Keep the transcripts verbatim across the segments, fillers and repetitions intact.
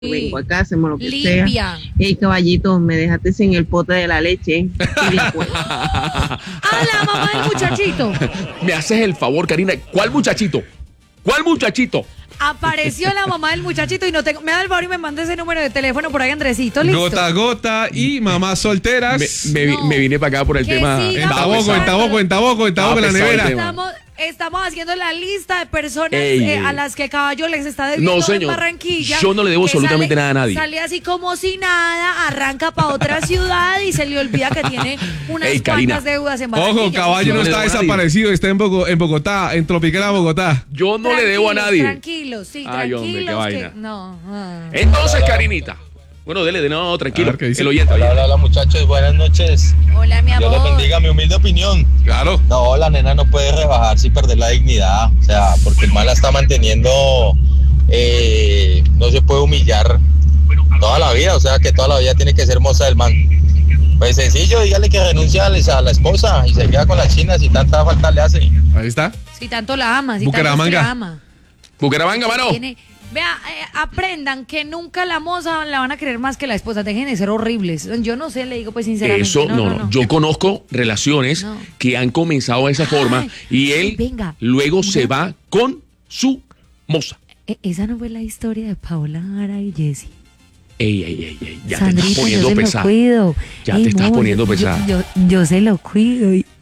vengo acá, hacemos lo que Limpia. sea. Hey, caballito, me dejaste sin el pote de la leche. Y después... Ah, la mamá del muchachito. Me haces el favor, Karina. ¿Cuál muchachito? ¿Cuál muchachito? Apareció la mamá del muchachito y no tengo. Me da el favor y me manda ese número de teléfono por ahí, Andresito. ¿Listo? Gota a gota y mamás solteras. Me, me, No. me vine para acá por el Que tema. siga En Taboco, en pasando. Taboco, en Taboco, en Taboco, en la Ah, pesado el nevera. tema. Estamos, estamos haciendo la lista de personas Ey, eh, ey. a las que Caballo les está debiendo No, señor. en Barranquilla. Yo no le debo que absolutamente sale- nada a nadie. Sale así como si nada, arranca para otra ciudad y se le olvida que tiene unas Ey, Karina. cuantas deudas en Barranquilla. Ojo, caballo Yo no no le está debo a nadie. desaparecido, está en, Bogo- en Bogotá, en Tropicana, Bogotá. Yo no le debo a Tranquilos, nadie. Tranquilos, sí, Ay, hombre, tranquilos. qué vaina. que- no, ah. Entonces, Karinita. Bueno, dele, de no, tranquilo. A ver, ¿qué dice? El oyente. Hola, hola, hola, muchachos, buenas noches. Hola, mi Dios les amor. bendiga, mi humilde opinión. Claro. No, la nena no puede rebajarse y perder la dignidad. O sea, porque el mal la está manteniendo, eh, no se puede humillar toda la vida. O sea, que toda la vida tiene que ser moza del man. Pues sencillo, dígale que renuncia a la esposa y se queda con las chinas y tanta falta le hace. Ahí está. Si tanto la ama, si tanto Bucaramanga. la ama. Bucaramanga, mano. Tiene- vea, eh, aprendan que nunca la moza la van a querer más que la esposa. Dejen de ser horribles. Yo no sé, le digo pues sinceramente. Eso, no, no, Yo conozco relaciones No. que han comenzado de esa forma Ay, y él venga. luego se Una- va con su moza. E- esa no fue la historia de Paola Jara y Jessy. Ey, ey, ey, ey. Ya te Sandrita, estás yo poniendo se pesada. lo cuido. Ya Ey, te estás amor, poniendo yo- pesada. Yo, yo se lo cuido. y-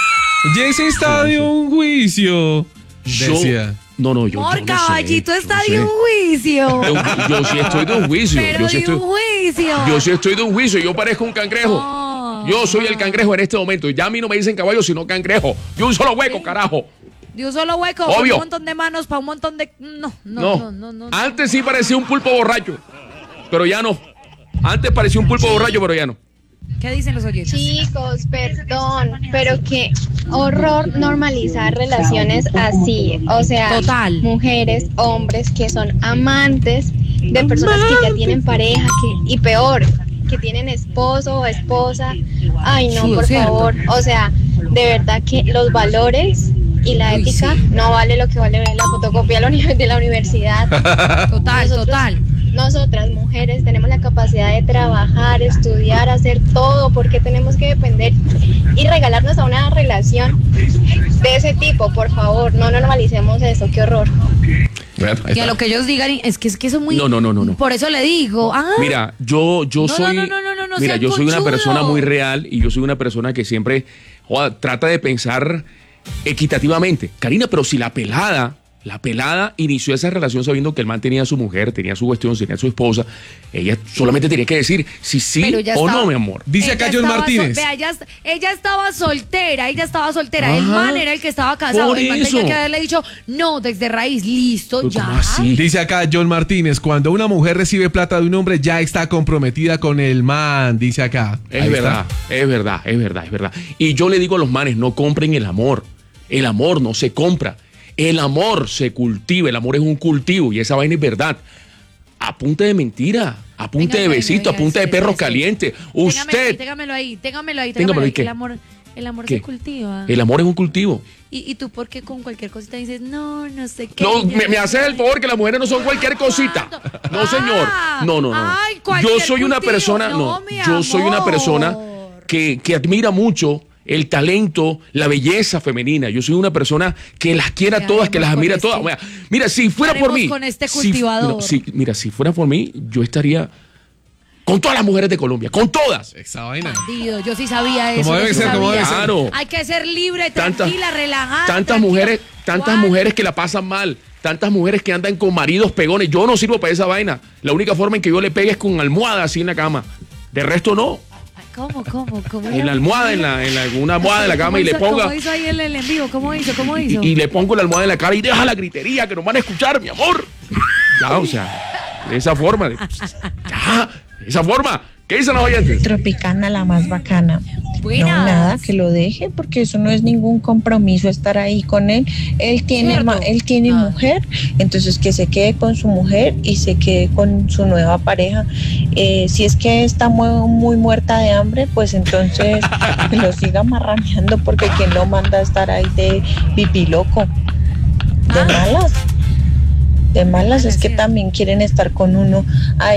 Jesse está de un juicio. Yo- Decía. No, no, yo, Amor, yo no caballito sé, está yo de sé. un juicio. De un- Yo sí estoy de un juicio. Pero Yo sí de estoy, un juicio. yo sí estoy de un juicio. Yo parezco un cangrejo. No. Yo soy el cangrejo en este momento. Ya a mí no me dicen caballo, sino cangrejo. Yo un solo hueco, carajo. De un solo hueco, Obvio. un montón de manos para un montón de. No, no, No. no, no. no, no. Antes sí parecía un pulpo borracho. Pero ya no. Antes parecía un pulpo borracho, pero ya no. ¿Qué dicen los oyentes? Chicos, perdón, pero qué horror normalizar relaciones así. O sea, Total. mujeres, hombres que son amantes de personas que ya tienen pareja que, y peor, que tienen esposo o esposa. Ay, no, Sí, por es cierto. favor. O sea, de verdad que los valores y la Uy, ética sí. no vale lo que vale la fotocopia de la uni- de la universidad. Total, Nosotros- total. Nosotras, mujeres, tenemos la capacidad de trabajar, estudiar, hacer todo, porque tenemos que depender y regalarnos a una relación de ese tipo, por favor, no normalicemos eso, qué horror. Bueno, ahí Que a está. lo que ellos digan, es que es que eso es muy. No, no, no, no, no. Por eso le digo. Ah, Mira, yo, yo No, soy. no, no, no, no, no mira, sean yo soy una conchudos. persona muy real y yo soy una persona que siempre joda, trata de pensar equitativamente. Karina, pero si la pelada, la pelada inició esa relación sabiendo que el man tenía a su mujer, tenía su cuestión, tenía a su esposa, ella solamente tenía que decir si sí Pero ya o estaba- no, mi amor. Dice ella acá John estaba Martínez. sol- vea, ella, est- ella estaba soltera, ella estaba soltera. El Ajá. man era el que estaba casado. Por El man eso. tenía que haberle dicho, no, desde raíz, listo, Pero ya. ¿cómo así? Dice acá John Martínez, cuando una mujer recibe plata de un hombre ya está comprometida con el man, dice acá. Es Ahí verdad, está. es verdad, es verdad, es verdad. Y yo le digo a los manes, no compren el amor. El amor no se compra. El amor se cultiva. El amor es un cultivo y esa vaina es verdad. A punta de mentira, a punta Téngamelo de ahí, besito, a oiga, punta de espere, perros espere. calientes. Téngamelo ahí, Usted, téngamelo ahí, téngamelo ahí, Téngamelo téngamelo ahí, ahí. ¿qué? El amor, el amor ¿Qué? se cultiva. el amor es un cultivo. Y, y tú, ¿por qué con cualquier cosita dices, no, no sé qué? No, ya me, me no haces sé"? el favor que las mujeres no son cualquier cosita. No, señor. Ah, No, no, no. ay, Yo cualquier soy una cultivo. persona, No, no, mi yo soy una amor. persona que, que admira mucho el talento, la belleza femenina. Yo soy una persona que las quiere a ¿Qué todas, que las haremos admira a con todas. este- Mira, mira, si fuera ¿Qué por haremos mí. con este si- cultivador? no, si- mira, si fuera por mí, yo estaría con todas las mujeres de Colombia, con todas. Esa vaina. Bandido, yo sí sabía eso. Como yo debe sí ser, como sabía. debe ser. Claro. Hay que ser libre, Tantas- tranquila, relajada. Tantas tranquila. mujeres, tantas ¿Cuál? mujeres que la pasan mal, tantas mujeres que andan con maridos pegones. Yo no sirvo para esa vaina. La única forma en que yo le pegue es con almohada así en la cama. De resto no. ¿Cómo, cómo, cómo? En la almohada, en la, en la, en una almohada de la cama y le ponga. ¿Cómo hizo ahí el, el en vivo? ¿Cómo hizo? ¿Cómo hizo? Y, y le pongo la almohada en la cara y deja la gritería que nos van a escuchar, mi amor. Ya, o sea, de esa forma. de- ya, de esa forma. ¿Qué dicen los oyentes? Tropicana, la más bacana. Buenas. No, nada, que lo deje, porque eso no es ningún compromiso estar ahí con él. Él tiene, Cierto. ma- él tiene Ah. mujer, entonces que se quede con su mujer y se quede con su nueva pareja. Eh, si es que está muy, muy muerta de hambre, pues entonces que lo siga marraneando, porque quien lo manda a estar ahí de pipiloco. De Ah. malas. de malas es que también quieren estar con uno. Ay,